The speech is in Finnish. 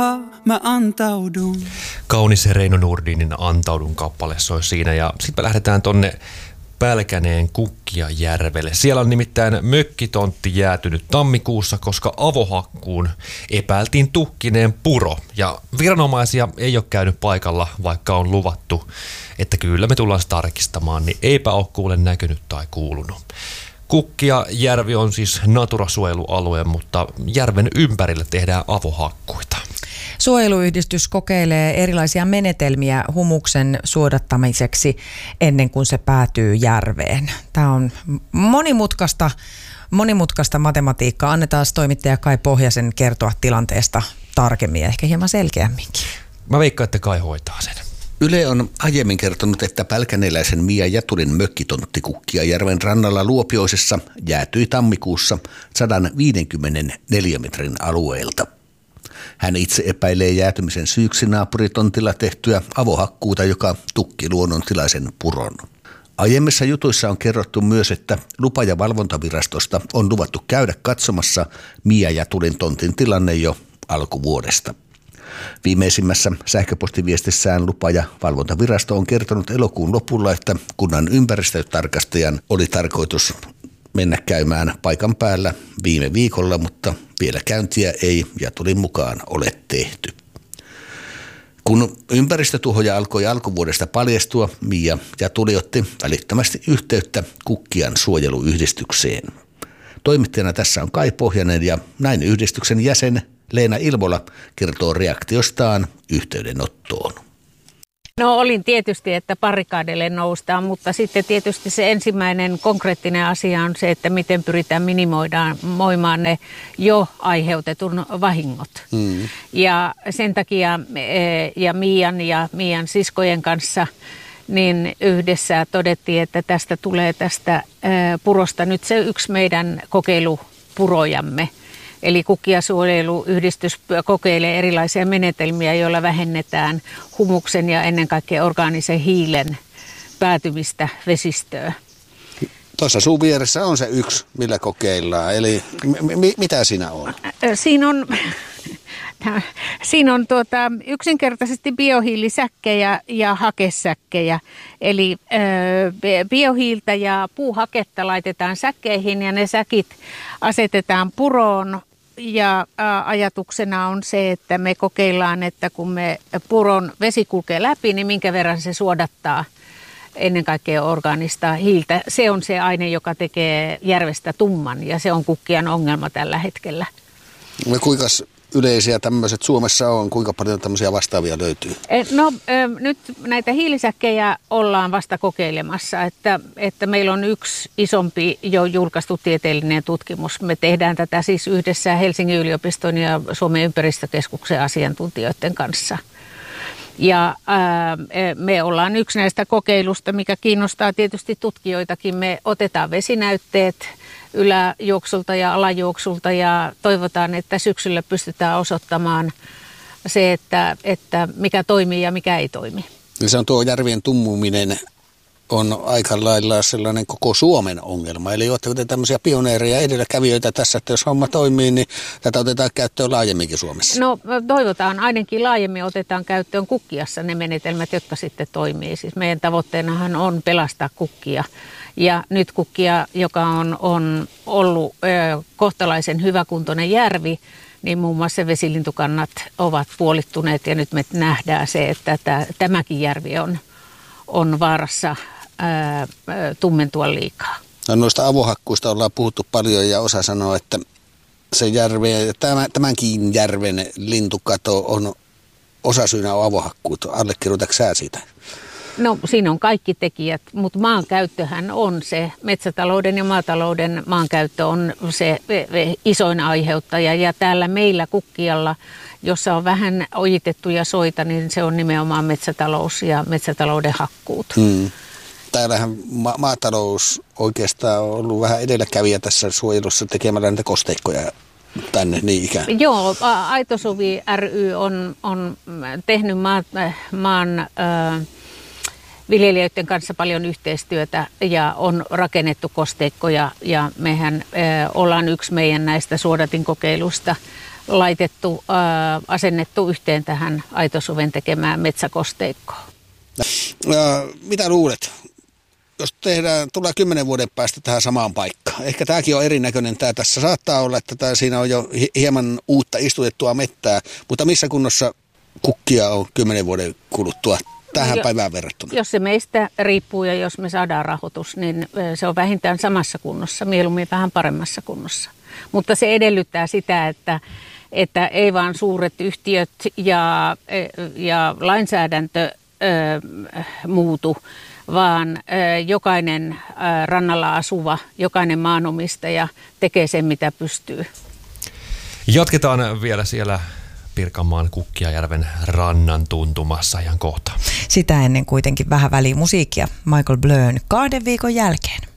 Mä antaudun. Kaunis Reino Nordinin Antaudun kappale soi siinä ja sitten me lähdetään tonne Pälkäneen Kukkijajärvelle. Siellä on nimittäin mökkitontti jäätynyt tammikuussa, koska avohakkuun epäiltiin tukkineen puro. Ja viranomaisia ei ole käynyt paikalla, vaikka on luvattu, että kyllä me tullaan tarkistamaan, niin eipä ole kuule näkynyt tai kuulunut. Kukkijajärvi on siis Natura-suojelualue, mutta järven ympärillä tehdään avohakkuita. Suojeluyhdistys kokeilee erilaisia menetelmiä humuksen suodattamiseksi ennen kuin se päätyy järveen. Tämä on monimutkaista matematiikkaa. Annetaan toimittaja Kai Pohjasen kertoa tilanteesta tarkemmin ja ehkä hieman selkeämminkin. Mä veikkaan, että Kai hoitaa sen. Yle on aiemmin kertonut, että pälkäneläisen Mia Jätulin mökkitontti Kukkijajärven rannalla Luopioisessa jäätyi tammikuussa 150 neliömetrin alueelta. Hän itse epäilee jäätymisen syyksi naapuritontilla tehtyä avohakkuuta, joka tukki luonnontilaisen puron. Aiemmissa jutuissa on kerrottu myös, että lupa- ja valvontavirastosta on luvattu käydä katsomassa Mia Jätulin tontin tilanne jo alkuvuodesta. Viimeisimmässä sähköpostiviestissään lupa- ja valvontavirasto on kertonut elokuun lopulla, että kunnan ympäristötarkastajan oli tarkoitus mennä käymään paikan päällä viime viikolla, mutta vielä käyntiä ei Jätulin mukaan ole tehty. Kun ympäristötuhoja alkoi alkuvuodesta paljastua, Mia Jätuli otti välittömästi yhteyttä Kukkijan suojeluyhdistykseen. Toimittajana tässä on Kai Pohjanen ja näin yhdistyksen jäsen Leena Ilvola kertoo reaktiostaan yhteydenottoon. No olin tietysti, että barrikaadille noustaan, mutta sitten tietysti se ensimmäinen konkreettinen asia on se, että miten pyritään minimoimaan ne jo aiheutetun vahingot. Ja sen takia ja Mian siskojen kanssa niin yhdessä todettiin, että tästä tulee tästä purosta nyt se yksi meidän kokeilupurojamme. Eli Kukkijasuojeluyhdistys kokeilee erilaisia menetelmiä, joilla vähennetään humuksen ja ennen kaikkea orgaanisen hiilen päätymistä vesistöön. Tuossa sun vieressä on se yksi, millä kokeillaan. Eli mitä siinä on? Siinä on yksinkertaisesti biohiilisäkkejä ja hakesäkkejä. Eli biohiiltä ja puuhaketta laitetaan säkkeihin ja ne säkit asetetaan puroon. Ja ajatuksena on se, että me kokeillaan, että kun me puron vesi kulkee läpi, niin minkä verran se suodattaa ennen kaikkea orgaanista hiiltä. Se on se aine, joka tekee järvestä tumman ja se on Kukkijan ongelma tällä hetkellä. No kuinka yleisiä tämmöiset Suomessa on? Kuinka paljon tämmöisiä vastaavia löytyy? Nyt näitä hiilisäkkejä ollaan vasta kokeilemassa, että meillä on yksi isompi jo julkaistu tieteellinen tutkimus. Me tehdään tätä siis yhdessä Helsingin yliopiston ja Suomen ympäristökeskuksen asiantuntijoiden kanssa. Ja me ollaan yksi näistä kokeilusta, mikä kiinnostaa tietysti tutkijoitakin. Me otetaan vesinäytteet yläjuoksulta ja alajuoksulta ja toivotaan, että syksyllä pystytään osoittamaan se, että mikä toimii ja mikä ei toimi. Se on tuo järvien tummuminen on aika lailla sellainen koko Suomen ongelma. Eli oletteko te tämmöisiä pioneereja edelläkävijöitä tässä, että jos homma toimii, niin tätä otetaan käyttöön laajemminkin Suomessa? No toivotaan, ainakin laajemmin otetaan käyttöön Kukkijassa ne menetelmät, jotka sitten toimii. Siis meidän tavoitteenahan on pelastaa Kukkia. Ja nyt Kukkija, joka on ollut kohtalaisen hyväkuntoinen järvi, niin muun muassa vesilintukannat ovat puolittuneet ja nyt me nähdään se, että tämäkin järvi on vaarassa tummentua liikaa. No, noista avohakkuista ollaan puhuttu paljon ja osa sanoo, että se tämänkin järven lintukato on osasyynä avohakkuut. Allekirjoitatko sä sitä? No siinä on kaikki tekijät, mutta maankäyttöhän on se, metsätalouden ja maatalouden maankäyttö on se isoin aiheuttaja. Ja täällä meillä Kukkijalla, jossa on vähän ojitettuja soita, niin se on nimenomaan metsätalous ja metsätalouden hakkuut. Täällähän maatalous oikeastaan on ollut vähän edelläkävijä tässä suojelussa tekemällä näitä kosteikkoja tänne niin ikään. Joo, Aitosuvi ry on tehnyt maan viljelijöiden kanssa paljon yhteistyötä ja on rakennettu kosteikkoja ja mehän ollaan yksi meidän näistä suodatinkokeilusta asennettu yhteen tähän Aitosuven tekemään metsäkosteikkoon. Mitä luulet? Jos tulee 10 vuoden päästä tähän samaan paikkaan. Ehkä tämäkin on erinäköinen. Tämä tässä saattaa olla, että siinä on jo hieman uutta istutettua mettää, mutta missä kunnossa kukkia on 10 vuoden kuluttua tähän päivään verrattuna? Jos se meistä riippuu ja jos me saadaan rahoitus, niin se on vähintään samassa kunnossa, mieluummin vähän paremmassa kunnossa. Mutta se edellyttää sitä, että ei vaan suuret yhtiöt ja lainsäädäntö muutu, vaan jokainen rannalla asuva, jokainen maanomistaja tekee sen, mitä pystyy. Jatketaan vielä siellä Pirkanmaan Kukkiajärven rannan tuntumassa ihan kohta. Sitä ennen kuitenkin vähän välimusiikkia Michael Blön 2 viikon jälkeen.